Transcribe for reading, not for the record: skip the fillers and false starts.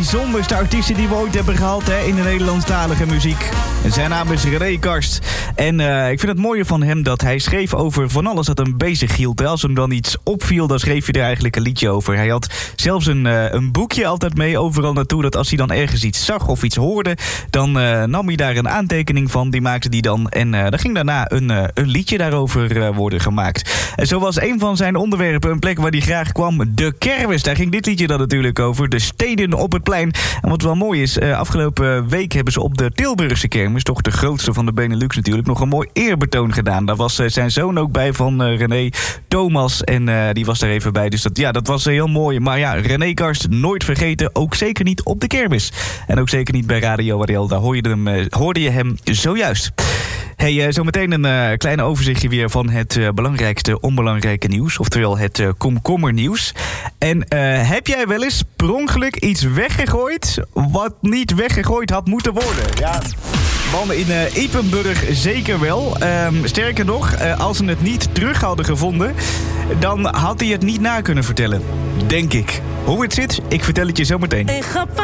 bijzonderste artiesten die we ooit hebben gehad in de Nederlandstalige muziek. Zijn naam is René Karst. En ik vind het mooie van hem dat hij schreef over van alles dat hem bezig hield. Als hem dan iets opviel, dan schreef hij er eigenlijk een liedje over. Hij had zelfs een boekje altijd mee overal naartoe. Dat als hij dan ergens iets zag of iets hoorde, dan nam hij daar een aantekening van. Die maakte hij dan. En dan ging daarna een liedje daarover worden gemaakt. En zo was een van zijn onderwerpen een plek waar hij graag kwam. De kermis. Daar ging dit liedje dan natuurlijk over. De steden op het plein. En wat wel mooi is, afgelopen week hebben ze op de Tilburgse kermis, toch de grootste van de Benelux natuurlijk, nog een mooi eerbetoon gedaan. Daar was zijn zoon ook bij van René, Thomas. En die was daar even bij. Dus dat was heel mooi. Maar ja, René Karst nooit vergeten. Ook zeker niet op de kermis. En ook zeker niet bij Radio Ariel. Daar hoorde je hem zojuist. Hey, zometeen een klein overzichtje weer van het belangrijkste onbelangrijke nieuws. Oftewel het komkommernieuws. En heb jij wel eens per ongeluk iets weggegooid wat niet weggegooid had moeten worden? Ja, mannen in Ypenburg zeker wel. Sterker nog, als ze het niet terug hadden gevonden, dan had hij het niet na kunnen vertellen. Denk ik. Hoe het zit, ik vertel het je zometeen.